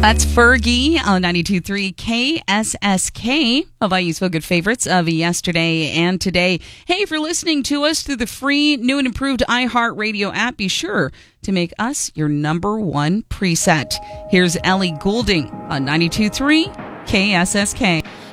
That's Fergie on 92.3 KSSK. Hawaii's Feel Good favorites of yesterday and today. Hey, if you're listening to us through the free, new and improved iHeartRadio app, be sure to make us your number one preset. Here's Ellie Goulding on 92.3 KSSK.